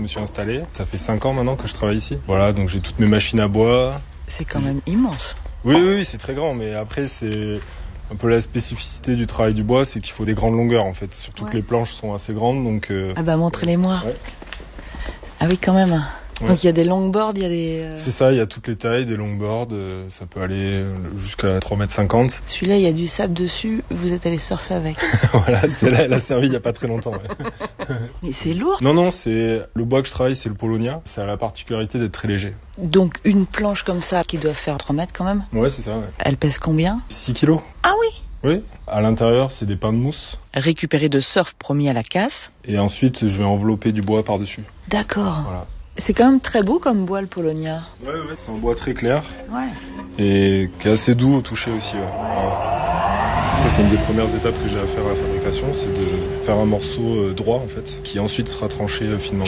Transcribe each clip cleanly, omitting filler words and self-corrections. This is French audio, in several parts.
suis installé. Ça fait 5 ans maintenant que je travaille ici. Voilà, donc j'ai toutes mes machines à bois. C'est quand même immense. Oui, c'est très grand, mais après c'est un peu la spécificité du travail du bois, c'est qu'il faut des grandes longueurs en fait. Surtout que les planches sont assez grandes, donc... Ah bah montrez-les-moi. Ouais. Ah oui, quand même. Ouais. Donc il y a des longboards, il y a des... C'est ça, il y a toutes les tailles, des longboards, ça peut aller jusqu'à 3,50 m. Celui-là, il y a du sable dessus, vous êtes allé surfer avec. Voilà, celle-là, elle a servi il n'y a pas très longtemps. Ouais. Mais c'est lourd. Non, c'est le bois que je travaille, c'est le Polonia. Ça a la particularité d'être très léger. Donc une planche comme ça, qui doit faire 3 mètres quand même. Ouais, c'est ça. Ouais. Elle pèse combien ? 6 kilos. Ah oui. Oui, à l'intérieur, c'est des pains de mousse. Récupérés de surf promis à la casse. Et ensuite, je vais envelopper du bois par-dessus. D'accord. Voilà. C'est quand même très beau comme bois, le Polonia. Ouais, c'est un bois très clair. Ouais. Et qui est assez doux au toucher aussi. Ouais. Voilà. Ça, c'est une des premières étapes que j'ai à faire à la fabrication, c'est de faire un morceau droit, en fait, qui ensuite sera tranché finement.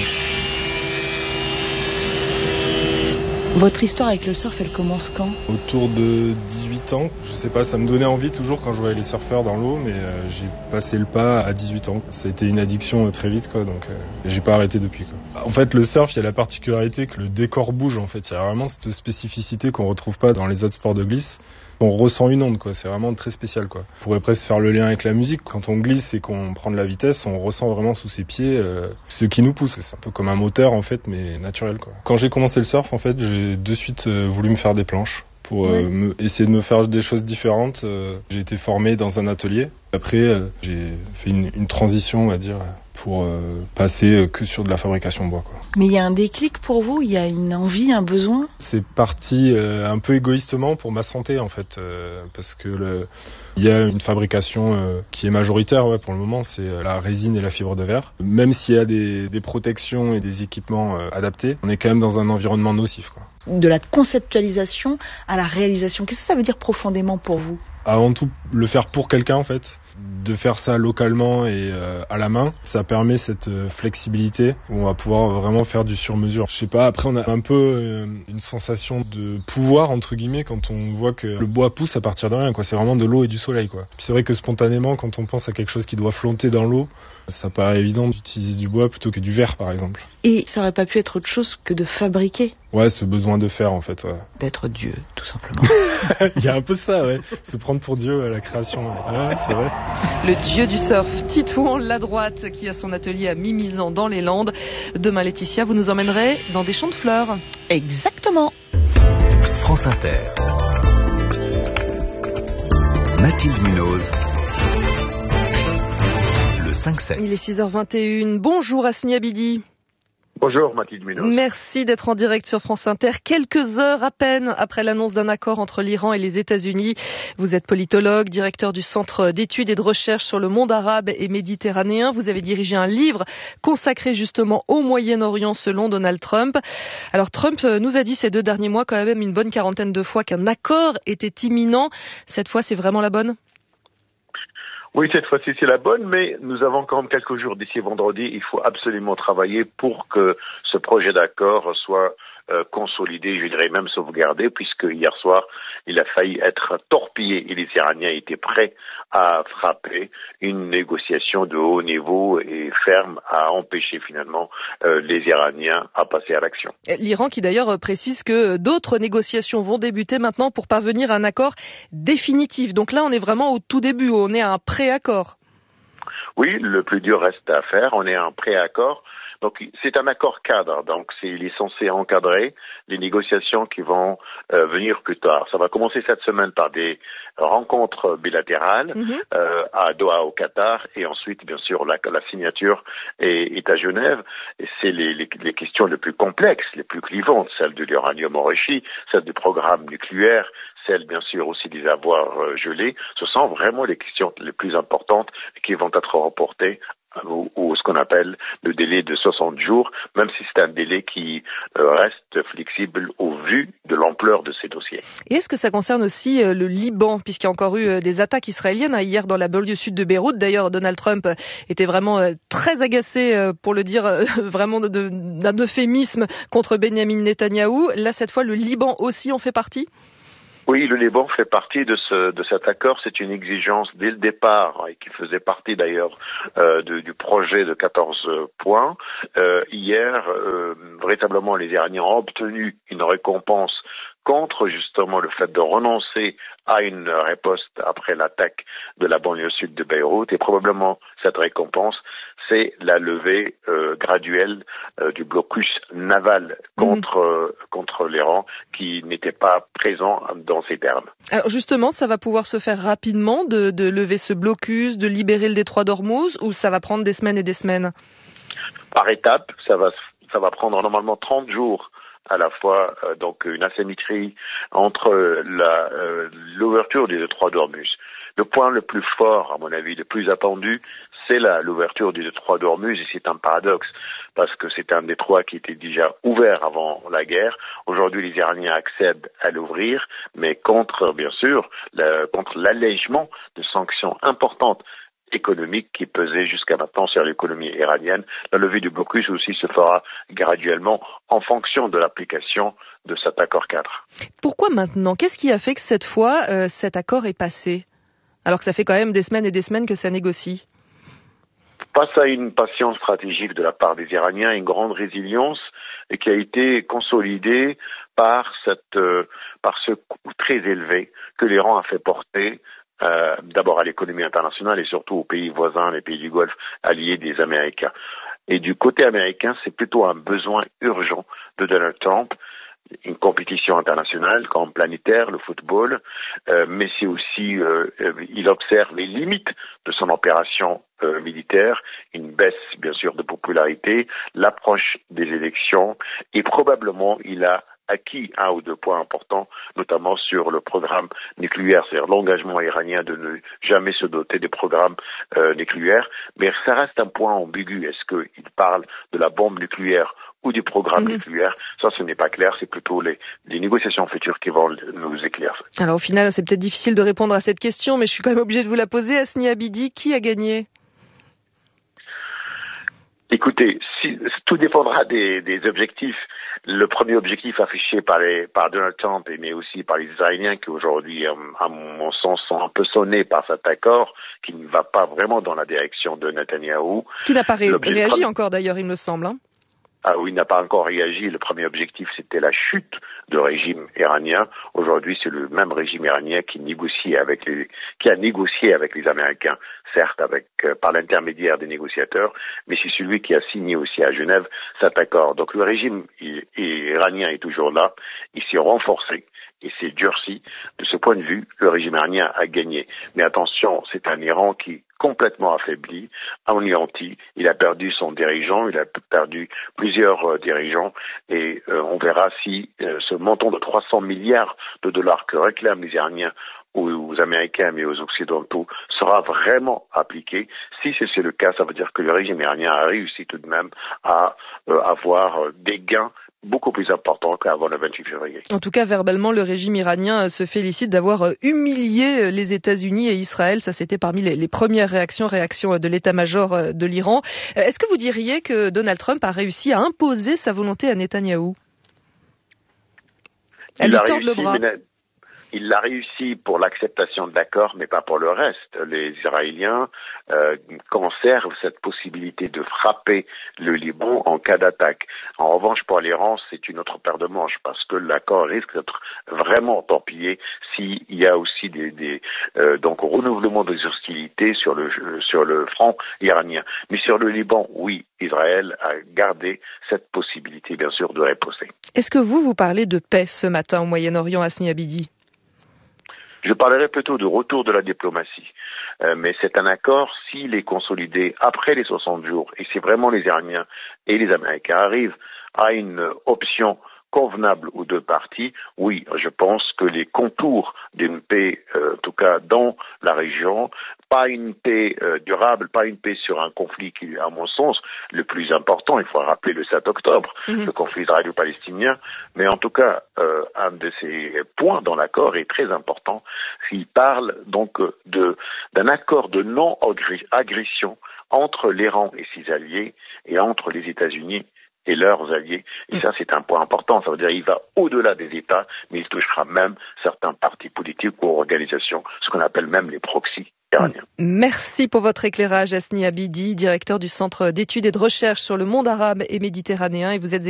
Votre histoire avec le surf, elle commence quand ? Autour de 18 ans. Je sais pas, ça me donnait envie toujours quand je voyais les surfeurs dans l'eau, mais j'ai passé le pas à 18 ans. Ça a été une addiction très vite, quoi, donc j'ai pas arrêté depuis, quoi. En fait, le surf, il y a la particularité que le décor bouge, en fait. Il y a vraiment cette spécificité qu'on retrouve pas dans les autres sports de glisse. On ressent une onde, quoi. C'est vraiment très spécial, quoi. On pourrait presque faire le lien avec la musique. Quand on glisse et qu'on prend de la vitesse, on ressent vraiment sous ses pieds ce qui nous pousse. C'est un peu comme un moteur, en fait, mais naturel, quoi. Quand j'ai commencé le surf, en fait, j'ai de suite voulu me faire des planches pour essayer de me faire des choses différentes. J'ai été formé dans un atelier. Après, j'ai fait une transition, on va dire, pour passer que sur de la fabrication bois, quoi. Mais il y a un déclic pour vous ? Il y a une envie, un besoin ? C'est parti un peu égoïstement pour ma santé, en fait, parce que il y a une fabrication qui est majoritaire, pour le moment, c'est la résine et la fibre de verre. Même s'il y a des protections et des équipements adaptés, on est quand même dans un environnement nocif, quoi. De la conceptualisation à la réalisation, qu'est-ce que ça veut dire profondément pour vous ? Avant tout, le faire pour quelqu'un, en fait. De faire ça localement et à la main, ça permet cette flexibilité où on va pouvoir vraiment faire du sur-mesure. Je sais pas, après on a un peu une sensation de pouvoir entre guillemets quand on voit que le bois pousse à partir de rien, quoi. C'est vraiment de l'eau et du soleil, quoi. Puis c'est vrai que spontanément, quand on pense à quelque chose qui doit flotter dans l'eau, ça paraît évident d'utiliser du bois plutôt que du verre, par exemple. Et ça aurait pas pu être autre chose que de fabriquer ? Ouais, ce besoin de faire, en fait, ouais. D'être Dieu, tout simplement. Il y a un peu ça, ouais. Se prendre pour Dieu à la création. Ouais, c'est vrai. Le dieu du surf, Titouan Ladroite, qui a son atelier à Mimizan dans les Landes. Demain, Laetitia, vous nous emmènerez dans des champs de fleurs. Exactement. France Inter. Mathilde Munoz. Le 5-7. Il est 6h21. Bonjour Asni Abidi. Bonjour Mathilde Munoz. Merci d'être en direct sur France Inter. Quelques heures à peine après l'annonce d'un accord entre l'Iran et les États-Unis. Vous êtes politologue, directeur du Centre d'études et de recherche sur le monde arabe et méditerranéen. Vous avez dirigé un livre consacré justement au Moyen-Orient selon Donald Trump. Alors Trump nous a dit ces 2 derniers mois quand même une bonne quarantaine de fois qu'un accord était imminent. Cette fois, c'est vraiment la bonne ? Oui, cette fois-ci, c'est la bonne, mais nous avons quand même quelques jours d'ici vendredi. Il faut absolument travailler pour que ce projet d'accord soit consolidé, je dirais même sauvegardé, puisque hier soir, il a failli être torpillé et les Iraniens étaient prêts à frapper une négociation de haut niveau et ferme à empêcher finalement les Iraniens à passer à l'action. L'Iran qui d'ailleurs précise que d'autres négociations vont débuter maintenant pour parvenir à un accord définitif. Donc là, on est vraiment au tout début, on est à un pré-accord. Oui, le plus dur reste à faire, on est à un pré-accord. Donc c'est un accord cadre, donc il est censé encadrer les négociations qui vont venir plus tard. Ça va commencer cette semaine par des rencontres bilatérales à Doha au Qatar et ensuite bien sûr la signature est à Genève. Et c'est les questions les plus complexes, les plus clivantes, celle de l'uranium enrichi, celle du programme nucléaire, celle bien sûr aussi des avoirs gelés. Ce sont vraiment les questions les plus importantes qui vont être reportées ou ce qu'on appelle le délai de 60 jours, même si c'est un délai qui reste flexible au vu de l'ampleur de ces dossiers. Et est-ce que ça concerne aussi le Liban, puisqu'il y a encore eu des attaques israéliennes hier dans la banlieue sud de Beyrouth. D'ailleurs, Donald Trump était vraiment très agacé, pour le dire vraiment d'un euphémisme, contre Benjamin Netanyahou. Là, cette fois, le Liban aussi en fait partie ? Oui, le Liban fait partie de cet accord. C'est une exigence dès le départ et qui faisait partie d'ailleurs du projet de 14 points. Hier, véritablement, les Iraniens ont obtenu une récompense contre justement le fait de renoncer à une riposte après l'attaque de la banlieue sud de Beyrouth. Et probablement cette récompense, c'est la levée graduelle du blocus naval contre l'Iran qui n'était pas présent dans ces termes. Alors justement, ça va pouvoir se faire rapidement de lever ce blocus, de libérer le détroit d'Ormuz, ou ça va prendre des semaines et des semaines? Par étapes, ça va prendre normalement 30 jours. À la fois donc une asymétrie entre l'ouverture du détroit d'Ormuz. Le point le plus fort, à mon avis, le plus attendu, c'est l'ouverture du détroit d'Ormuz, et c'est un paradoxe, parce que c'est un détroit qui était déjà ouvert avant la guerre. Aujourd'hui, les Iraniens accèdent à l'ouvrir, mais contre l'allègement de sanctions importantes économique qui pesait jusqu'à maintenant sur l'économie iranienne. La levée du blocus aussi se fera graduellement en fonction de l'application de cet accord cadre. Pourquoi maintenant? Qu'est-ce qui a fait que cette fois, cet accord est passé? Alors que ça fait quand même des semaines et des semaines que ça négocie. Face à une patience stratégique de la part des Iraniens, une grande résilience et qui a été consolidée par ce coût très élevé que l'Iran a fait porter d'abord à l'économie internationale et surtout aux pays voisins, les pays du Golfe alliés des Américains. Et du côté américain, c'est plutôt un besoin urgent de Donald Trump, une compétition internationale comme planétaire, le football, mais c'est aussi, il observe les limites de son opération militaire, une baisse bien sûr de popularité, l'approche des élections et probablement il a acquis un ou deux points importants, notamment sur le programme nucléaire, c'est-à-dire l'engagement iranien de ne jamais se doter des programmes nucléaires. Mais ça reste un point ambigu. Est-ce qu'il parle de la bombe nucléaire ou du programme nucléaire? Ça, ce n'est pas clair. C'est plutôt les négociations futures qui vont nous éclaircir. Alors au final, c'est peut-être difficile de répondre à cette question, mais je suis quand même obligée de vous la poser. Hasni Abidi, qui a gagné? Écoutez, tout dépendra des objectifs. Le premier objectif affiché par Donald Trump, mais aussi par les Israéliens, qui aujourd'hui, à mon sens, sont un peu sonnés par cet accord, qui ne va pas vraiment dans la direction de Netanyahou. Qui n'a pas réagi encore d'ailleurs, il me semble. Ah oui, il n'a pas encore réagi. Le premier objectif, c'était la chute du régime iranien. Aujourd'hui, c'est le même régime iranien qui a négocié avec les Américains, certes par l'intermédiaire des négociateurs, mais c'est celui qui a signé aussi à Genève cet accord. Donc le régime iranien est toujours là, il s'est renforcé. Et s'est durci. De ce point de vue, le régime iranien a gagné. Mais attention, c'est un Iran qui est complètement affaibli, anéanti. Il a perdu son dirigeant, il a perdu plusieurs dirigeants. Et on verra si ce montant de 300 milliards de dollars que réclament les Iraniens aux Américains mais aux Occidentaux sera vraiment appliqué. Si c'est le cas, ça veut dire que le régime iranien a réussi tout de même à avoir des gains beaucoup plus important qu'avant le 28 février. En tout cas, verbalement, le régime iranien se félicite d'avoir humilié les États-Unis et Israël. Ça, c'était parmi les premières réactions de l'état-major de l'Iran. Est-ce que vous diriez que Donald Trump a réussi à imposer sa volonté à Netanyahou? Elle lui tord le bras. Il l'a réussi pour l'acceptation de l'accord, mais pas pour le reste. Les Israéliens conservent cette possibilité de frapper le Liban en cas d'attaque. En revanche, pour l'Iran, c'est une autre paire de manches, parce que l'accord risque d'être vraiment torpillé s'il y a aussi donc renouvellement des hostilités sur le front iranien. Mais sur le Liban, oui, Israël a gardé cette possibilité, bien sûr, de riposter. Est-ce que vous parlez de paix ce matin au Moyen-Orient, Hasni Abidi? Je parlerai plutôt de retour de la diplomatie. Mais c'est un accord, s'il est consolidé après les 60 jours, et si vraiment les Iraniens et les Américains arrivent à une option convenable aux deux parties, oui, je pense que les contours d'une paix, en tout cas dans la région, pas une paix durable, pas une paix sur un conflit qui, à mon sens, le plus important, il faut rappeler le 7 octobre, le conflit israélo-palestinien, mais en tout cas, un de ces points dans l'accord est très important, il parle donc d'un accord de non-agression entre l'Iran et ses alliés et entre les États-Unis et leurs alliés. Et ça, c'est un point important. Ça veut dire qu'il va au-delà des États, mais il touchera même certains partis politiques ou organisations, ce qu'on appelle même les proxys iraniens. Merci pour votre éclairage, Hasni Abidi, directeur du Centre d'études et de recherche sur le monde arabe et méditerranéen. Et vous êtes